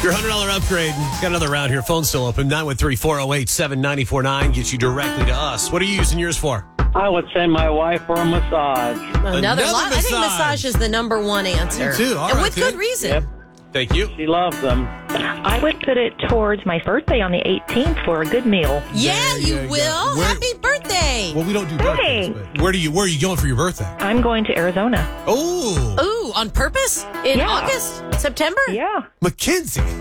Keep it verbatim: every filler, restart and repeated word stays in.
Your one hundred dollars upgrade. Got another round here. Phone's still open. nine one three, four oh eight, seven nine four nine. Gets you directly to us. What are you using yours for? I would send my wife for a massage. Another, Another lot. I think massage. massage is the number one answer. I do too. All and right, with dude. good reason. Yep. Thank you. She loves them. I would put it towards my birthday on the eighteenth for a good meal. Yeah, There you you go. will. Where- Happy birthday. Well, we don't do birthdays. Thanks. But where do you? Where are you going for your birthday? I'm going to Arizona. Oh, Ooh, on purpose? In Yeah. August? September? Yeah. Mackenzie.